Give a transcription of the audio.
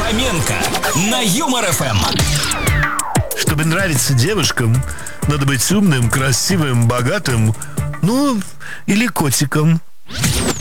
Фоменко на Юмор ФМ. Чтобы нравиться девушкам, надо быть умным, красивым, богатым, ну, или котиком.